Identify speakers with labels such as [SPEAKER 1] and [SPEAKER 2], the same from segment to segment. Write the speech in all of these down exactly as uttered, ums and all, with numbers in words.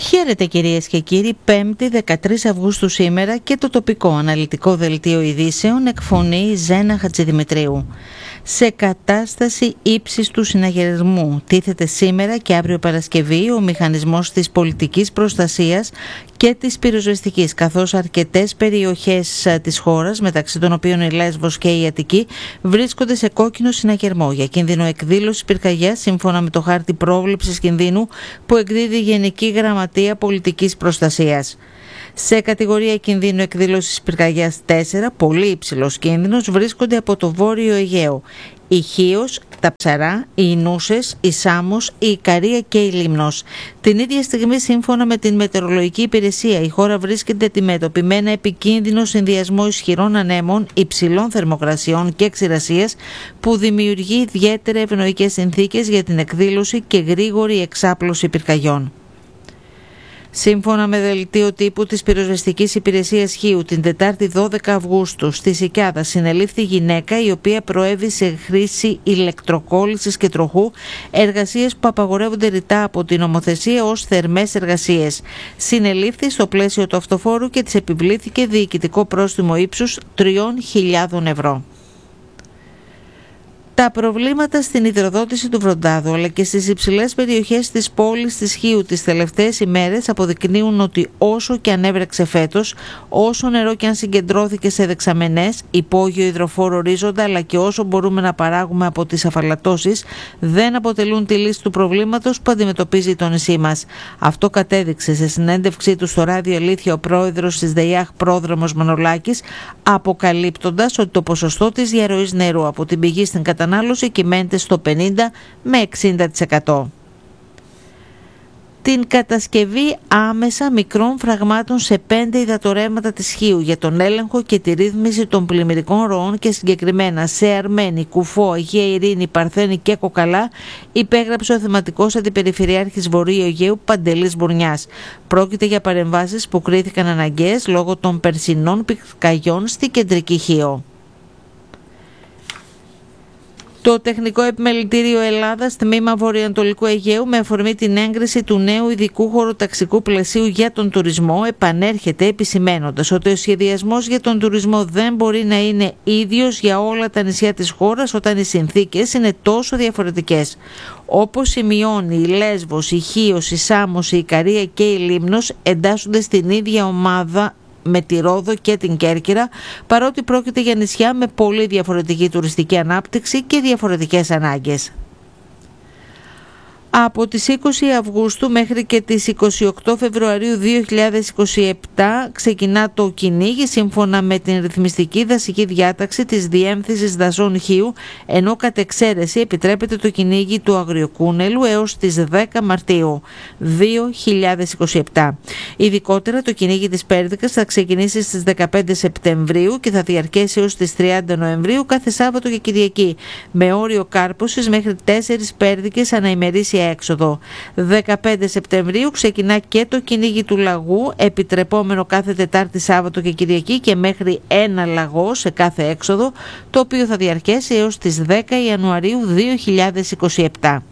[SPEAKER 1] Χαίρετε κυρίες και κύριοι, πέμπτη δεκατρείς Αυγούστου σήμερα και το τοπικό αναλυτικό δελτίο ειδήσεων εκφωνεί Ζένα Χατζηδημητρίου. Σε κατάσταση ύψης του συναγερμού τίθεται σήμερα και αύριο Παρασκευή ο μηχανισμός της πολιτικής προστασίας και της πυροσβεστικής, καθώς αρκετές περιοχές της χώρας, μεταξύ των οποίων η Λέσβος και η Αττική, βρίσκονται σε κόκκινο συναγερμό για κίνδυνο εκδήλωσης πυρκαγιάς, σύμφωνα με το χάρτη πρόβλεψης κινδύνου που εκδίδει η Γενική Γραμματεία Πολιτικής Προστασίας. Σε κατηγορία κινδύνου εκδήλωσης πυρκαγιάς τέσσερα, πολύ υψηλός κίνδυνος, βρίσκονται από το Βόρειο Αιγαίο η Χίος, τα Ψαρά, η Ινούσες, η Σάμος, η Ικαρία και η Λίμνος. Την ίδια στιγμή, σύμφωνα με την Μετεωρολογική Υπηρεσία, η χώρα βρίσκεται αντιμέτωπη με ένα επικίνδυνο συνδυασμό ισχυρών ανέμων, υψηλών θερμοκρασιών και ξηρασίας που δημιουργεί ιδιαίτερα ευνοϊκές συνθήκες για την εκδήλωση και γρήγορη εξάπλωση πυρκαγιών. Σύμφωνα με δελτίο τύπου της Πυροσβεστικής Υπηρεσίας Χίου, την Τετάρτη δώδεκα Αυγούστου στη Σικιάδα συνελήφθη γυναίκα η οποία προέβη σε χρήση ηλεκτροκόλλησης και τροχού, εργασίες που απαγορεύονται ρητά από την νομοθεσία ως θερμές εργασίες. Συνελήφθη στο πλαίσιο του αυτοφόρου και της επιβλήθηκε διοικητικό πρόστιμο ύψους τριών χιλιάδων ευρώ. Τα προβλήματα στην υδροδότηση του Βροντάδου αλλά και στις υψηλές περιοχές της πόλης της Χίου τις τελευταίες ημέρες αποδεικνύουν ότι όσο και αν έβρεξε φέτος, όσο νερό και αν συγκεντρώθηκε σε δεξαμενές, υπόγειο υδροφόρο ορίζοντα αλλά και όσο μπορούμε να παράγουμε από τις αφαλατώσεις, δεν αποτελούν τη λύση του προβλήματος που αντιμετωπίζει το νησί μας. Αυτό κατέδειξε σε συνέντευξή του στο Ράδιο Αλήθεια ο πρόεδρος της ΔΕΙΑΧ Πρόδρομος Μανολάκης, αποκαλύπτοντας ότι το ποσοστό της διαρροής νερού από την πηγή στην κατανάλωση κυμαίνεται στο πενήντα με εξήντα τοις εκατό. Την κατασκευή άμεσα μικρών φραγμάτων σε πέντε υδατορρέματα της Χίου για τον έλεγχο και τη ρύθμιση των πλημμυρικών ροών και συγκεκριμένα σε Αρμένη, Κουφό, Αγία Ειρήνη, Παρθένη και Κοκαλά υπέγραψε ο θεματικός αντιπεριφερειάρχης Βορείου Αιγαίου Παντελής Μπουρνιάς. Πρόκειται για παρεμβάσεις που κρίθηκαν αναγκαίες λόγω των περσινών πυρκαγιών στη κεντρική Χίο. Το Τεχνικό Επιμελητήριο Ελλάδας, τμήμα Βορειοανατολικού Αιγαίου, με αφορμή την έγκριση του νέου ειδικού χωροταξικού πλαισίου για τον τουρισμό, επανέρχεται επισημαίνοντας ότι ο σχεδιασμός για τον τουρισμό δεν μπορεί να είναι ίδιος για όλα τα νησιά της χώρας όταν οι συνθήκες είναι τόσο διαφορετικές. Όπως σημειώνει, η Λέσβος, η Χίος, η Σάμος, η Ικαρία και η Λίμνος εντάσσονται στην ίδια ομάδα με τη Ρόδο και την Κέρκυρα, παρότι πρόκειται για νησιά με πολύ διαφορετική τουριστική ανάπτυξη και διαφορετικές ανάγκες. Από τις είκοσι Αυγούστου μέχρι και τις είκοσι οκτώ Φεβρουαρίου δύο χιλιάδες είκοσι επτά ξεκινά το κυνήγι σύμφωνα με την ρυθμιστική δασική διάταξη της Διεύθυνσης Δασών Χίου, ενώ κατ' εξαίρεση επιτρέπεται το κυνήγι του αγριοκούνελου έως τις δέκα Μαρτίου δύο χιλιάδες είκοσι επτά. Ειδικότερα το κυνήγι της Πέρδικας θα ξεκινήσει στις δεκαπέντε Σεπτεμβρίου και θα διαρκέσει έως τις τριάντα Νοεμβρίου κάθε Σάββατο και Κυριακή, με όριο κάρπωσης μέχρι τέσσερις πέρδικες ανά ημερήσια έξοδο. δεκαπέντε Σεπτεμβρίου ξεκινά και το κυνήγι του λαγού, επιτρεπόμενο κάθε Τετάρτη, Σάββατο και Κυριακή και μέχρι ένα λαγό σε κάθε έξοδο, το οποίο θα διαρκέσει έως τις δέκα Ιανουαρίου δύο χιλιάδες είκοσι επτά.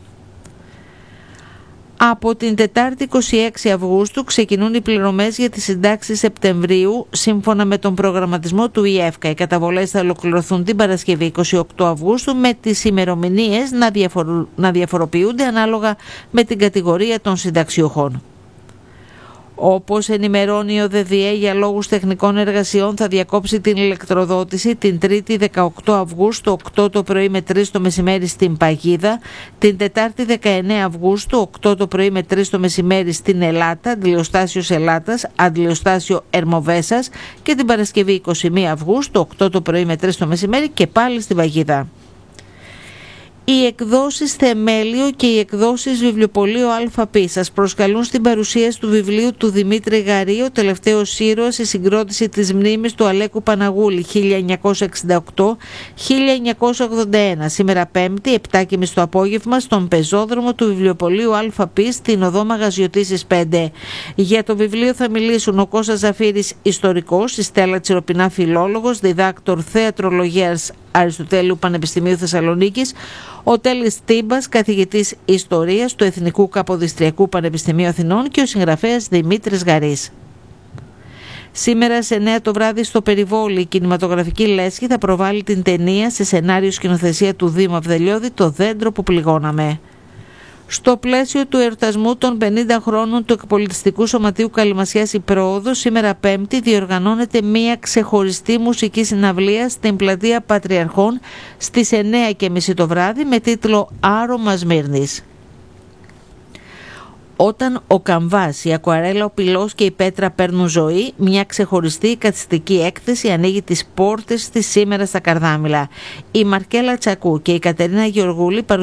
[SPEAKER 1] Από την Τετάρτη είκοσι έξι Αυγούστου ξεκινούν οι πληρωμές για τις συντάξεις Σεπτεμβρίου σύμφωνα με τον προγραμματισμό του ΙΕΦΚΑ. Οι καταβολές θα ολοκληρωθούν την Παρασκευή είκοσι οκτώ Αυγούστου με τις ημερομηνίες να, διαφορου... να διαφοροποιούνται ανάλογα με την κατηγορία των συνταξιούχων. Όπως ενημερώνει ο ΔΔΕ, για λόγους τεχνικών εργασιών θα διακόψει την ηλεκτροδότηση την Τρίτη δεκαοκτώ Αυγούστου οκτώ το πρωί με τρεις το μεσημέρι στην Παγίδα, την Τετάρτη δεκαεννέα Αυγούστου οκτώ το πρωί με τρεις το μεσημέρι στην Ελάτα, αντιλιοστάσιος Ελάτας, αντιλιοστάσιο Ερμοβέσας και την Παρασκευή είκοσι μία Αυγούστου οκτώ το πρωί με τρεις το μεσημέρι και πάλι στην Παγίδα. Οι εκδόσεις Θεμέλιο και οι εκδόσεις Βιβλιοπωλείο ΑΠ σας προσκαλούν στην παρουσίαση του βιβλίου του Δημήτρη Γαρή, «Ο τελευταίος ήρωας, η συγκρότηση της μνήμης του Αλέκου Παναγούλη χίλια εννιακόσια εξήντα οκτώ με χίλια εννιακόσια ογδόντα ένα», σήμερα Πέμπτη, επτά και μισή το απόγευμα, στον πεζόδρομο του Βιβλιοπωλείου ΑΠ στην οδό Μαγαζιωτήσης πέντε. Για το βιβλίο θα μιλήσουν ο Κώστας Ζαφύρης, ιστορικός, η Στέλλα Τσιροπινά, φιλόλογος, διδάκτορ θεατρολογίας Αριστοτέλειου Πανεπιστημίου Θεσσαλονίκης, ο Τέλης Τύμπας, καθηγητής Ιστορίας του Εθνικού Καποδιστριακού Πανεπιστημίου Αθηνών και ο συγγραφέας Δημήτρης Γαρής. Σήμερα σε εννέα το βράδυ στο Περιβόλι η κινηματογραφική λέσχη θα προβάλλει την ταινία σε σενάριο σκηνοθεσία του Δήμου Αυδελιώδη «Το δέντρο που πληγώναμε». Στο πλαίσιο του εορτασμού των πενήντα χρόνων του Εκπολιτιστικού Σωματείου Καλυμασιάς η Πρόοδος, σήμερα Πέμπτη διοργανώνεται μία ξεχωριστή μουσική συναυλία στην πλατεία Πατριαρχών στις εννέα και μισή το βράδυ με τίτλο «Άρωμα Σμύρνης». Όταν ο καμβάς, η ακουαρέλα, ο πυλός και η πέτρα παίρνουν ζωή, μια ξεχωριστή καθιστική έκθεση ανοίγει τις πόρτες της σήμερα στα Καρδάμηλα. Η Μαρκέλα Τσακού και η Κατερίνα Γεωργούλη